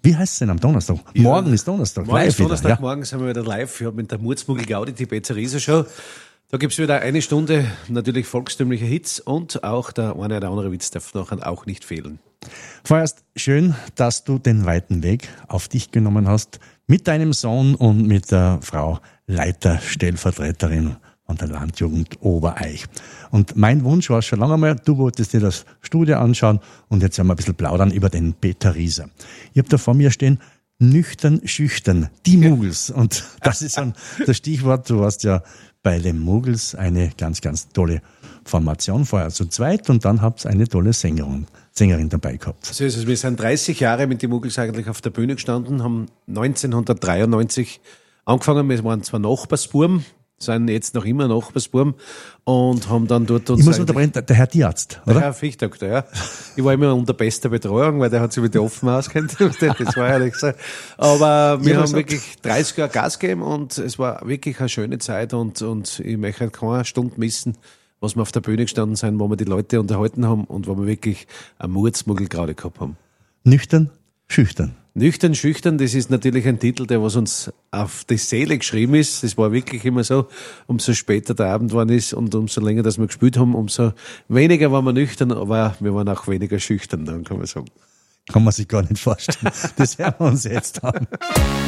Wie heißt es denn am Donnerstag? Ja, Morgen ist Donnerstag. Morgen ist Donnerstag, wieder, ja? morgen sind wir wieder live. Wir haben mit der Murzmuggel Gaudi die Pizzeria Show. Da gibt's wieder eine Stunde natürlich volkstümliche Hits und auch der eine oder andere Witz darf nachher auch nicht fehlen. Vorerst schön, dass du den weiten Weg auf dich genommen hast mit deinem Sohn und mit der Frau Leiter, Stellvertreterin von der Landjugend Obereich. Und mein Wunsch war schon lange mal, du wolltest dir das Studio anschauen und jetzt werden wir ein bisschen plaudern über den Peter Rieser. Ich habe da vor mir stehen, nüchtern, schüchtern, die Muggels. Und das ist dann das Stichwort, du warst ja bei den Muggels eine ganz, ganz tolle Formation, vorher zu zweit und dann habt ihr eine tolle Sängerin dabei gehabt. So ist es. Wir sind 30 Jahre mit den Muggels eigentlich auf der Bühne gestanden, haben 1993 angefangen. Wir waren zwar Nachbarsbuben, sind jetzt noch immer Nachbarsbuben und haben dann dort uns... Ich muss unterbrechen, der Herr Tierarzt, oder? Der Herr Fichtdoktor, ja. Ich war immer unter bester Betreuung, weil der hat sich mit der offen auskennt. Das war ja nicht so. Aber wir haben wirklich 30 Jahre Gas gegeben und es war wirklich eine schöne Zeit und ich möchte halt keine Stunde missen, was wir auf der Bühne gestanden sind, wo wir die Leute unterhalten haben und wo wir wirklich einen Murzmuggel gerade gehabt haben. Nüchtern, schüchtern. Nüchtern, schüchtern, das ist natürlich ein Titel, der was uns auf die Seele geschrieben ist. Das war wirklich immer so, umso später der Abend geworden ist und umso länger, dass wir gespielt haben, umso weniger waren wir nüchtern, aber wir waren auch weniger schüchtern, dann kann man sagen. Kann man sich gar nicht vorstellen. Das hören wir uns jetzt an.